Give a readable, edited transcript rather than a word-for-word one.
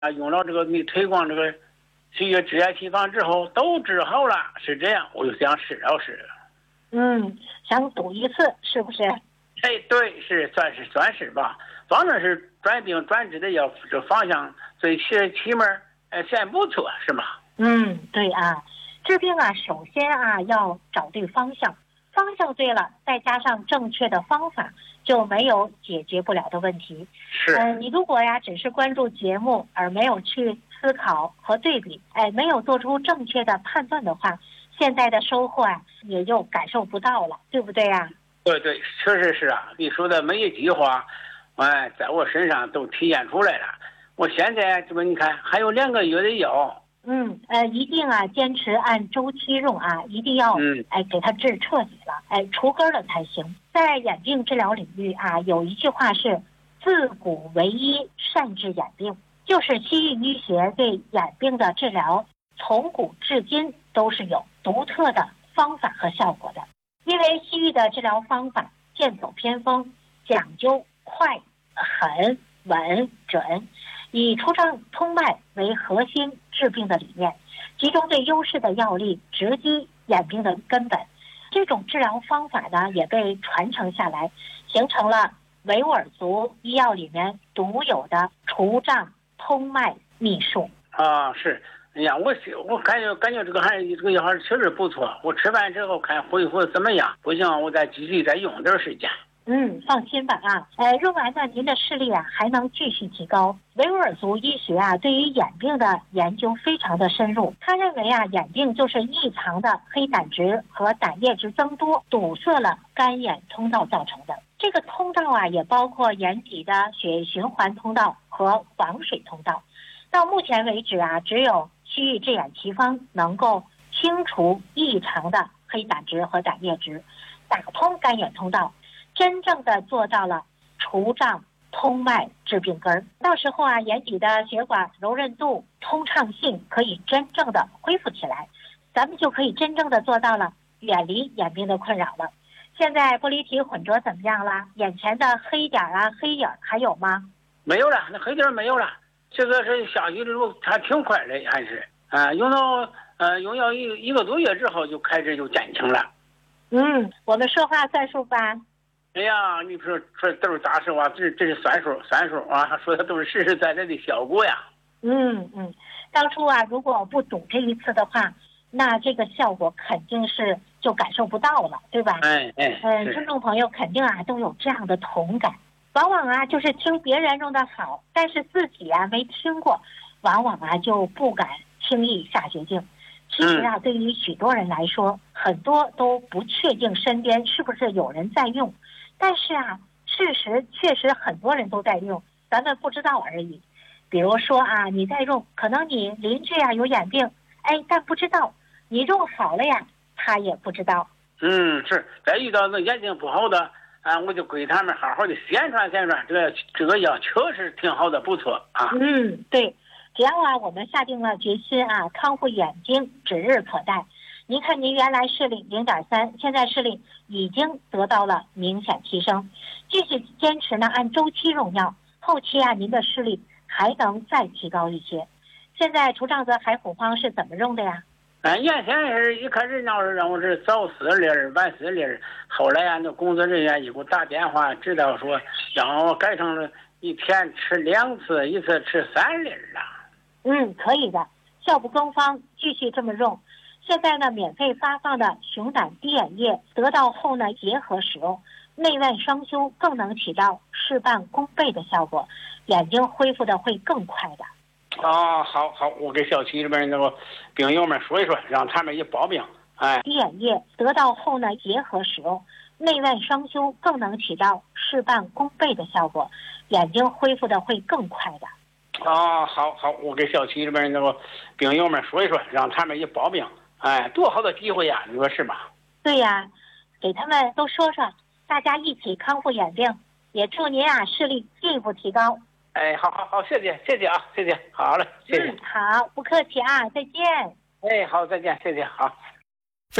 用了这个你推广这个西医治眼提方之后都治好了，是这样，我就想试了试。 想赌一次是不是？ 哎，对，算是吧。反正是转病转治的药，这方向最起码先不错，是吗？ 对啊，治病啊，首先啊要找对方向，方向对了，再加上正确的方法，就没有解决不了的问题。 是。 你如果呀只是关注节目而没有去思考和对比，没有做出正确的判断的话，现在的收获啊也就感受不到了，对不对呀？ 对，确实是啊，你说的每一句话，在我身上都体现出来了。我现在这不你看还有2个月的药。 一定啊坚持按周期用啊，一定要给它治彻底了，除根了才行。在眼病治疗领域啊，有一句话是自古为医，善治眼病，就是西医医学对眼病的治疗从古至今都是有独特的方法和效果的。因为西医的治疗方法剑走偏锋，讲究快、狠、稳、准，以除障通脉为核心治病的理念，集中最优势的药力，直击眼病的根本。这种治疗方法呢，也被传承下来，形成了维吾尔族医药里面独有的除障通脉秘术。 是。哎呀，我感觉这个药还是确实不错。我吃完之后看恢复怎么样，不行我再继续再用点时间。 放心吧啊，用完呢，您的视力啊还能继续提高。维吾尔族医学啊，对于眼病的研究非常的深入。他认为啊，眼病就是异常的黑胆值和胆液值增多，堵塞了干眼通道造成的。这个通道啊，也包括眼底的血液循环通道和房水通道。到目前为止啊，只有西域治眼奇方能够清除异常的黑胆值和胆液值，打通干眼通道，真正的做到了除障通脉治病根儿。到时候啊，眼底的血管柔韧度、通畅性可以真正的恢复起来，咱们就可以真正的做到了远离眼病的困扰了。现在玻璃体混浊怎么样了？眼前的黑点啊、黑影还有吗？ 没有了，那黑点没有了。这个是下去的路还挺快的，还是用药一个多月之后就开始就减轻了。 我们说话算数吧？ 哎呀，你说都是大实话，这是算数啊，说的都是实实在在的效果呀。 当初啊，如果不赌这一次的话，那这个效果肯定是就感受不到了，对吧？听众朋友肯定啊都有这样的同感。往往啊就是听别人用的好，但是自己啊没听过，往往啊就不敢轻易下决定。其实啊，对于许多人来说，很多都不确定身边是不是有人在用，但是啊，事实确实很多人都在用，咱们不知道而已。比如说啊，你在用，可能你邻居啊有眼病，但不知道，你用好了呀，他也不知道。 是。再遇到那眼睛不好的我就给他们好好的宣传，这个药确实挺好的，不错啊。 对，只要啊我们下定了决心啊，康复眼睛指日可待。您看您原来视力0.3，现在视力已经得到了明显提升。继续坚持呢，按周期用药，后期啊您的视力还能再提高一些。现在除障泽海虎方是怎么用的呀？ 原先是一开始让我是早4粒晚4粒，后来啊那工作人员一给我打电话，知道说让我改成了一天吃2次，一次吃3粒了。 可以的，效不更方，继续这么用。现在呢，免费发放的熊胆滴眼液得到后呢，结合使用，内外双修，更能起到事半功倍的效果，眼睛恢复的会更快的。 好，我给小区里边那个病友们说一说，让他们也报名。 滴眼液得到后呢，结合使用，内外双修，更能起到事半功倍的效果，眼睛恢复的会更快的。 好，我给小区里边那个病友们说一说，让他们也报名。多好的机会呀，你说是吧？ 对呀，给他们都说说，大家一起康复眼病，也祝您啊视力进一步提高。 好，谢谢啊，谢谢，好嘞，谢谢。 好，不客气啊，再见。 好，再见，谢谢，好。